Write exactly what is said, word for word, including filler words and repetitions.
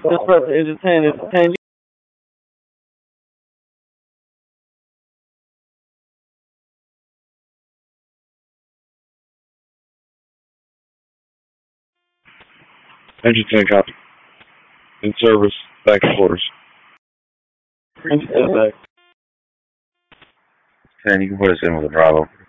This person is just saying, it's saying, Engine ten copy. In service. Back to quarters. back. ten, you can put us in with a Bravo.